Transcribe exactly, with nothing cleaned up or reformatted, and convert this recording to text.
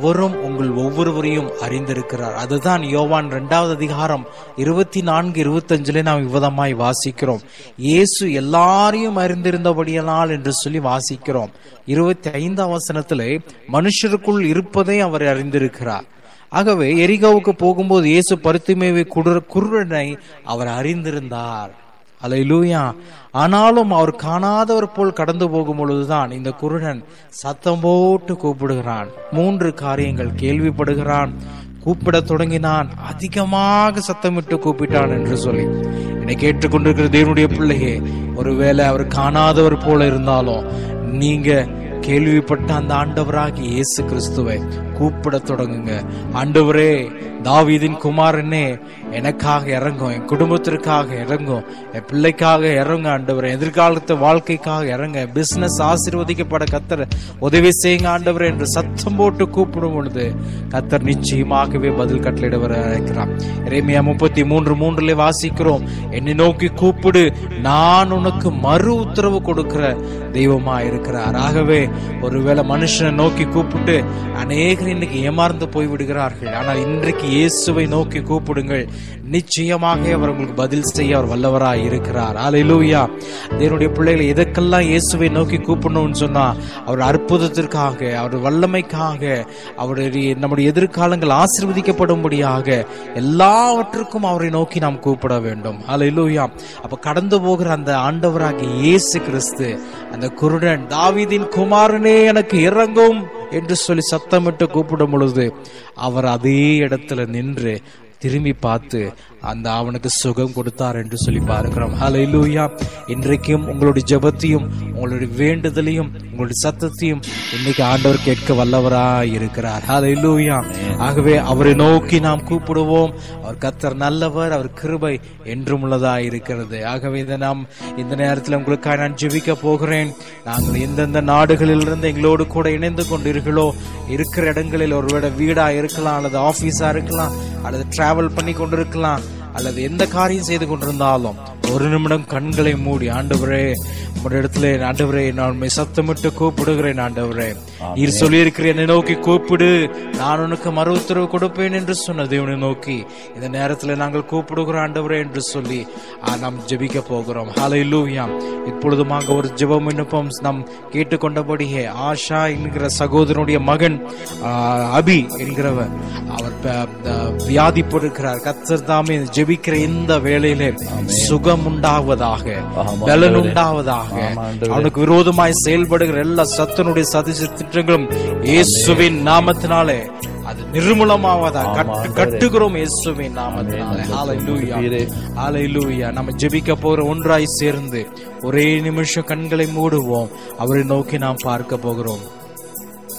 அவரும் உங்கள் ஒவ்வொருவரையும் அறிந்திருக்கிறார். அதுதான் யோவான் இரண்டாவது அதிகாரம் இருபத்தி நான்கு இருபத்தி அஞ்சுல நாம் விவதமாய் வாசிக்கிறோம். இயேசு எல்லாரையும் அறிந்திருந்தபடியால் என்று சொல்லி வாசிக்கிறோம். இருபத்தி ஐந்தாம் வசனத்திலே மனுஷருக்குள் இருப்பதை அவர் அறிந்திருக்கிறார். ஆகவே எரிகோவுக்கு போகும்போது இயேசு பரித்திமேயை குருடனை அவர் அறிந்திருந்தார். அல்லேலூயா. ஆனாலும் அவர் காணாதவர் போல் கடந்து போகும் பொழுதுதான் இந்த குருடன் சத்தம் போட்டு கூப்பிடுகிறான். மூன்று காரியங்கள் கேள்விப்படுகிறான், கூப்பிட தொடங்கினான், அதிகமாக சத்தமிட்டு கூப்பிட்டான் என்று சொல்லி. என்னை கேட்டுக்கொண்டிருக்கிற தேவனுடைய பிள்ளையே, ஒருவேளை அவர் காணாதவர் போல இருந்தாலும் நீங்க கேள்விப்பட்ட அந்த ஆண்டவராகி இயேசு கிறிஸ்துவை கூப்பிட தொடங்குங்க. ஆண்டவரே, தாவீதின் குமாரனே, எனக்காக இறங்கும், என் குடும்பத்திற்காக இறங்கும், என் பிள்ளைக்காக இறங்க ஆண்டவரே, எதிர்காலத்து வாழ்க்கைக்காக இறங்க, பிசினஸ் ஆசீர்வதிக்கப்பட கத்தர் உதவி செய்யுங்க ஆண்டவரே என்று சத்தம் போட்டு கூப்பிடும் பொழுது கத்தர் நிச்சயமாகவே பதில் கட்டளையிட வர இருக்கிறார். எரேமியா முப்பத்தி மூன்று மூன்றுல வாசிக்கிறோம், என்னை நோக்கி கூப்பிடு, நான் உனக்கு மறு உத்தரவு கொடுக்கிற தெய்வமா இருக்கிறார். ஆகவே ஒருவேளை மனுஷனை நோக்கி கூப்பிட்டு அநேகர் இன்னைக்கு ஏமாந்து போய் விடுகிறார்கள். ஆனால் இன்றைக்கு இயேசுவை நோக்கி கூப்பிடுங்கள், நிச்சயமாக அவர் உங்களுக்கு பதில் செய்ய அவர் வல்லவராய் இருக்கிறார். அல்லேலூயா. தேவனுடைய பிள்ளைகளை எதற்கெல்லாம் இயேசுவை நோக்கி கூப்பிடணும்னு சொன்னா, அவர் அற்புதத்திற்காக, அவர் வல்லமைக்காக, அவருடைய நம்முடைய எதிர்காலங்கள் ஆசீர்வதிக்கப்படும்படியாக எல்லாவற்றுக்கும் அவரை நோக்கி நாம் கூப்பிட வேண்டும். அல்லேலூயா. அப்ப கடந்து போகிற அந்த ஆண்டவராகிய இயேசு கிறிஸ்து அந்த குருடன், தாவீதின் குமாரனே எனக்கு இறங்கும் என்று சொல்லி சத்தமிட்டு கூப்பிடும் பொழுது அவர் அதே இடத்துல நின்று திரும்பி பார்த்து அந்த அவனுக்கு சுகம் கொடுத்தார் என்று சொல்லி பார்க்கிறோம். ஹல்லேலூயா. இன்றைக்கும் உங்களுடைய ஜெபத்தையும் உங்களுடைய வேண்டுதலையும் உங்களுடைய சத்தத்தையும் இன்னைக்கு ஆண்டவர் கேட்க வல்லவராய் இருக்கிறார். ஹல்லேலூயா. ஆகவே அவரை நோக்கி நாம் கூப்பிடுவோம். அவர் கர்த்தர் நல்லவர், அவர் கிருபை என்றும் உள்ளதாய் இருக்கிறது. ஆகவே இதை நாம் இந்த நேரத்தில் உங்களுக்காக நான் ஜெபிக்க போகிறேன். நாங்கள் எந்தெந்த நாடுகளில் இருந்து எங்களோடு கூட இணைந்து கொண்டீர்களோ, இருக்கிற இடங்களில் ஒருவேளை வீடா இருக்கலாம், அல்லது ஆபீஸா இருக்கலாம், அல்லது டிராவல் பண்ணி கொண்டிருக்கலாம், அல்லது எந்த காரியம் செய்து கொண்டிருந்தாலும் ஒரு நிமிடம் கண்களை மூடி, ஆண்டவரே உங்களுடைய இடத்துல, ஆண்டவரே நான் சத்தமிட்டு கூப்பிடுகிறேன், ஆண்டவரே நீர் சொல்லி இருக்கிற என்னை நோக்கி கூப்பிடு, நான் உனக்கு மறு உத்தரவு கொடுப்பேன் என்று சொன்ன தேவனை நோக்கி இந்த நேரத்தில் நாங்கள் கூப்பிடுகிறோம் ஆண்டவரே என்று சொல்லி நாம் ஜெபிக்க போகிறோம். ஹல்லேலூயா. இப்பொழுதுமாக ஒரு ஜெபம் விண்ணப்பம் நாம் கேட்டுக்கொண்டபடியே ஆஷா என்கிற சகோதரனுடைய மகன் அபி என்கிறவர், அவர் வியாதிப்பட்டிருக்கிறார். கர்த்தர் தாமே ஜெபிக்கிற இந்த வேளையிலே சுகம் உண்டாவதாக, பலன் உண்டாவதாக, அவனுக்கு விரோதமாய் செயல்படுகிற எல்லா சத்தனுடைய சதிச திட்டங்களும் இயேசுவின் நாமத்தினாலே அது நிர்மூலமாவதாக கட்டுகிறோம் இயேசுவின் நாமத்தினாலே. ஹல்லேலூயா. ஹல்லேலூயா. நம்ம ஜெபிக்க போற ஒன்றாய் சேர்ந்து ஒரே நிமிஷம் கண்களை மூடுவோம். அவரை நோக்கி நாம் பார்க்க போகிறோம்.